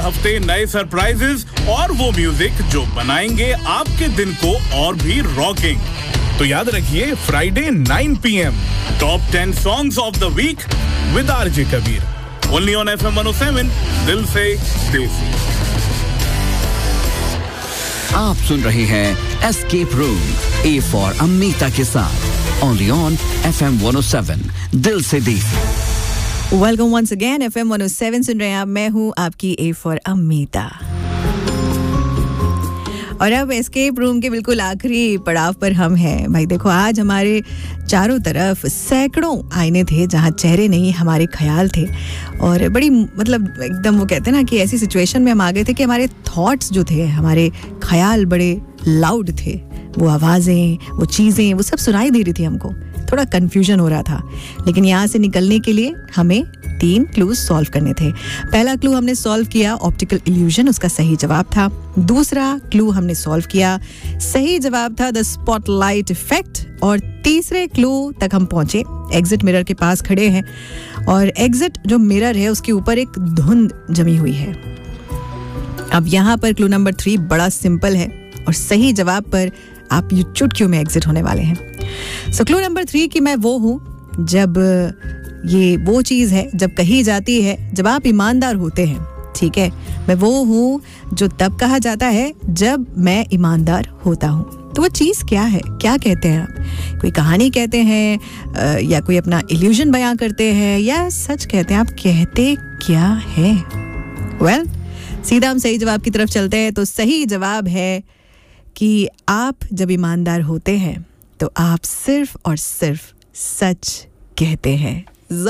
हफ्ते नए सरप्राइजेस और वो म्यूजिक जो बनाएंगे आपके दिन को और भी रॉकिंग। तो याद रखिए Friday 9 PM top 10 songs of the week with RJ Kabir, only on FM 107 दिल से देसी। आप सुन रहे हैं escape room A for Amita के साथ ओनली ऑन FM 107 दिल से देसी। वेलकम वंस अगेन FM 107 सुन रहे हैं आप। मैं हूँ आपकी ए फॉर अमीता और अब एस्केप रूम के बिल्कुल आखिरी पड़ाव पर हम हैं। भाई देखो, आज हमारे चारों तरफ सैकड़ों आईने थे जहाँ चेहरे नहीं हमारे ख्याल थे और बड़ी मतलब एकदम वो कहते हैं ना कि ऐसी सिचुएशन में हम आ गए थे कि हमारे थॉट्स जो थे, हमारे ख्याल बड़े लाउड थे। वो आवाज़ें, वो चीज़ें, वो सब सुनाई दे रही थी हमको। थोड़ा कन्फ्यूजन हो रहा था, लेकिन यहाँ से निकलने के लिए हमें 3 क्लूज सॉल्व करने थे। पहला क्लू हमने सॉल्व किया ऑप्टिकल इल्यूजन, उसका सही जवाब था। दूसरा क्लू हमने सॉल्व किया, सही जवाब था द स्पॉटलाइट इफेक्ट। और तीसरे क्लू तक हम पहुंचे, एग्जिट मिरर के पास खड़े हैं और एग्जिट जो मिरर है उसके ऊपर एक धुंध जमी हुई है। अब यहाँ पर क्लू नंबर 3 बड़ा सिंपल है और सही जवाब पर आप ये चुटकियों में एग्जिट होने वाले हैं। सो क्लू नंबर 3 कि मैं वो हूँ जब ये वो चीज़ है जब कही जाती है जब आप ईमानदार होते हैं, ठीक है। मैं वो हूँ जो तब कहा जाता है जब मैं ईमानदार होता हूँ। तो वो चीज़ क्या है, क्या कहते हैं आप? कोई कहानी कहते हैं या कोई अपना इल्यूजन बयां करते हैं या सच कहते हैं? आप कहते क्या है? वेल, सीधा हम सही जवाब की तरफ चलते हैं। तो सही जवाब है कि आप जब ईमानदार होते हैं तो आप सिर्फ और सिर्फ सच कहते हैं।